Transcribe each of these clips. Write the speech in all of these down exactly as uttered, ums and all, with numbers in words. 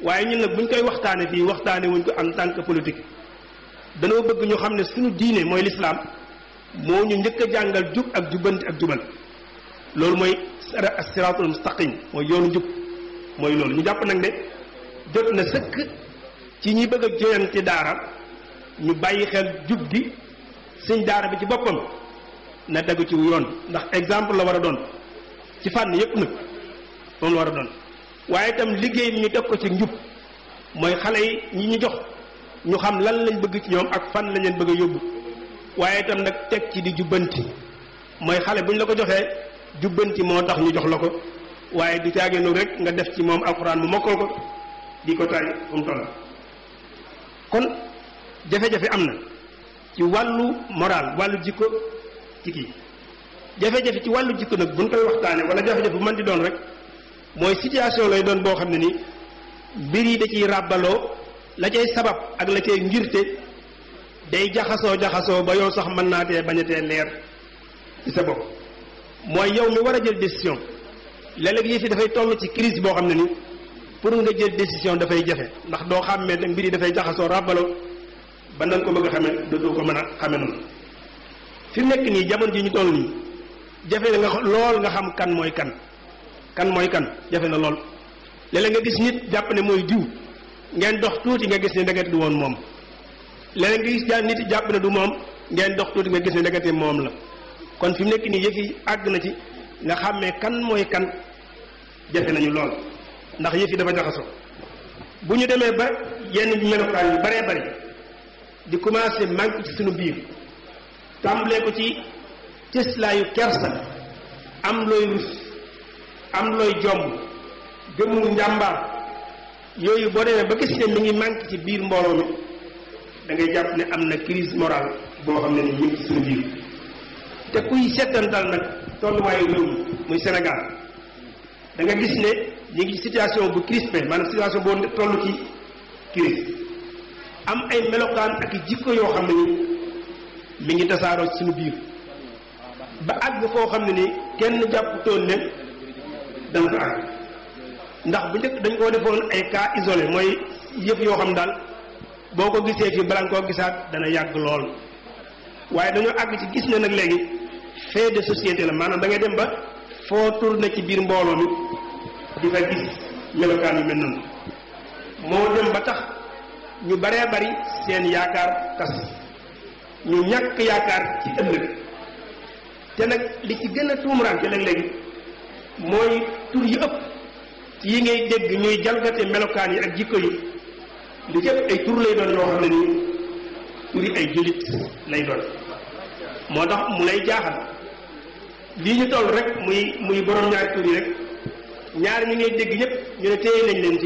waaye ñun nag buñ koy waxtaane fii waxtaane wuñ ko en tant que politique danoo bëgg ñu xam ne suñu diine mooy lislaam moo ñu njëkk a jàngal jub ak jubbanti ak jubal loolu mooy as-siraatul mustaqim mooy yoonu jub mooy loolu ñu jàpp nag ne jot na sëkk ci ñi bëgg a joyante daara ñu bàyyi xel jub gi sëñ daara bi ci boppam na tegu ci yoon ndax exemple la war a doon ci fànn yépp nag moom la war a doon waaye itam liggéey bi ñu teg ko ci njub mooy xale yi ñi ñu jox ñu xam lan lañ bëgg ci ñoom ak fan lañ leen bëgg a yóbbu waaye itam nag teg ci di jubbanti mooy xale bu ñu la ko joxee jubbanti moo tax ñu jox la ko waaye du caageenu rek nga def ci moom alxuraan mu mokkal ko di ko tay fu mu toll kon jafe-jafe am na ci wàllu moral wàllu jikko ci kii jafe-jafe ci wàllu jikko nag buñ koy waxtaane wala jafe-jafe bu mën di doon rek mooy situation lay doon boo xam ne ni mbir yi da ciy ràbbaloo la cay sabab ak la cay ngirte day jaxasoo jaxasoo ba yow sax mën naa tee bañatee leer ci sa bopp mooy yow mi war a jël décision léeg-léeg yi fi dafay toll ci crise boo xam ne ni pour nga jël décision dafay jafe ndax doo xàmmee ne mbir yi dafay jaxasoo ràbbaloo ba nan ko bëgg a xamee dootoo ko mën a xame noonu fi mu nekk nii jamono ji ñu toll nii jafe na nga lool nga xam kan mooy kan kan mooy kan jafe na lool léeg-léeg nga gis nit jàpp ne mooy diw ngeen dox tuuti nga gis ne ndekete du woon moom léeg-léeg nga gis ja nit jàpp ne du moom ngeen dox tuuti nga gis ne ndekete moom la kon fi mu nekk nii yëf yi àgg na ci nga xàmmee kan mooy kan jafe nañu lool ndax yëf yi dafa jaxasoo bu ñu demee ba yenn melokaan yu baree bari di commencé manque ci suñu biir tàmbalee ko ci cëslaayu kersa am looy rus am looy jomb gëmu njàmbaar yooyu boo demee ba gis ne mi ngi manque ci biir mbooloo mi da ngay jàpp ne am na crise morale boo xam ne ni ñu ngi ci suñu biir te kuy settantal nag tolluwaayu réew mi muy Sénégal da nga gis ne ñu ngi ci situation bu crispé maanaam situation boo toll ci crise am ay melokaan ak jikko yoo xam ne ni mi ngi tasaaroo ci suñu biir ba àgg foo xam ne ni kenn jàpp toon ne danga ko àgg ndax bu njëkk dañ koo defoon ay cas isolé mooy yëf yoo xam daal boo ko gisee fii balaa nga koo gisaat dana yàgg lool waaye dañoo àgg ci gis ne nag léegi fait de société la maanaam da ngay dem ba foo tourné ci biir mbooloo mi di fa gis melokaan yu mel noonu moo dem ba tax ñu baree bari seen yaakaar tas ñu ñàkk yaakaar ci ëllëg te nag li ci gën a tuumuraanke léeg-léegi mooy tur yi ëpp ci yi ngay dégg ñuy jalgate melokaan yi ak jikko yi li ci ëpp ay tur lay doon yoo xam ne nii turi ay jullit lay doon moo tax mu lay jaaxal lii ñu toll rek muy muy borom ñaari tur yi rek ñaari ñi ngay dégg ñëpp ñu ne téye nañ leen ci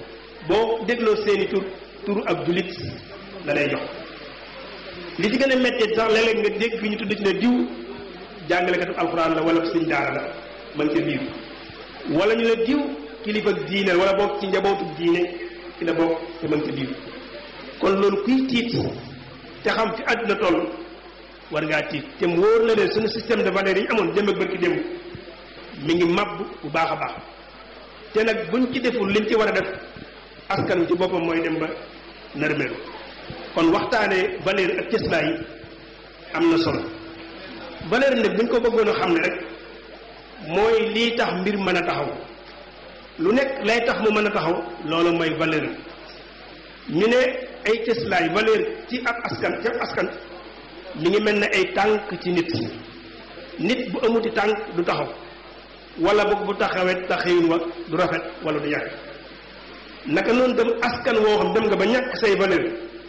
boo dégloo seeni tur turu ak jullit la lay jox li ci gën a méttee sax léeg-léeg nga dégg ñu tudd ci ne diw jàngalekatu alxuraan la wala suñ daara la man ca biir wala ñu ne diw kilifa diine wala bokk ci njabootu diine ci la bokk te man ca biir kon loolu kuy tiit te xam fi àdduna toll war ngaa tiit te mu wóor la ne suñu système de valeurs yi amoon démb ak barki démb mi ngi màbb bu baax a baax te nag buñ ci deful liñ ci war a def askan wi ci boppam mooy dem ba nërmeelu kon waxtaanee valeur ak cëslaay yi am na solo valeur nag buñ ko bëggoon a xam ne rek mooy lii tax mbir mën a taxaw lu nekk lay tax mu mën a taxaw loolu mooy valeur ñu ne ay cëslaay valeur ci ab askan ci ab askan mi ngi mel ne ay tànk ci nit nit bu amuti tànk du taxaw wala boog bu taxawet taxawin wa du rafet wala du yàgg naka noonu dem askan woo xam dem nga ba ñàkk say valeur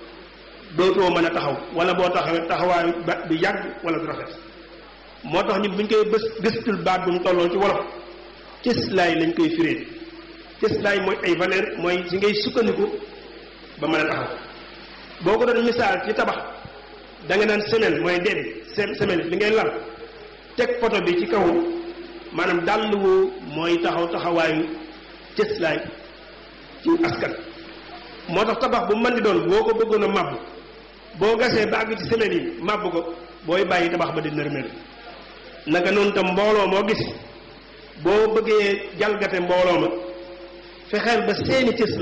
dootoo mën a taxaw wala boo taxawet taxawaayu ba du yàgg wala du rafet moo tax ñun bu ñu koy bës gëstul baat bu mu tolloo ci wolof cëslaay lañ koy firee cëslaay mooy ay valeur mooy ci ngay sukkandiku ba mën a taxaw boo ko doon misaal ci tabax da nga naan semelle mooy déedéet semelle li ngay lal teg poto bi ci kaw maanaam dàll woo mooy taxaw taxawaayu cëslaay ci askan moo tax tabax bu mën di doon boo ko bëggoon a màbb boo gasee ba àgg ci semelle yi màbb ko booy bàyyi tabax ba di nërmeel naka noonu tam mbooloo moo gis boo bëggee jalgate mbooloo ma fexeel ba seeni cës